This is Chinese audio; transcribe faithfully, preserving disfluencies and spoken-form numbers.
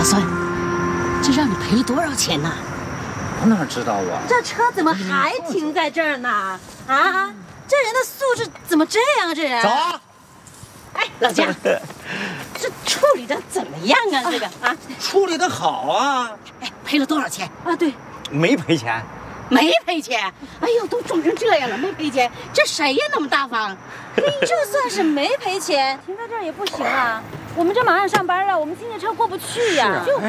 算，这让你赔了多少钱呢？ 我哪知道啊？ 这车怎么还停在这儿呢？啊，这人的素质怎么这样啊？这人。 走啊！ 哎，老姜，这处理的怎么样啊？这个啊， 处理的好啊！ 哎，赔了多少钱啊？对， 没赔钱。 没赔钱。哎呦，都撞成这样了，没赔钱，这谁呀那么大方？ 就算是没赔钱，停在这儿也不行啊。我们这马上上班啊，我们今天车过不去呀。 是啊。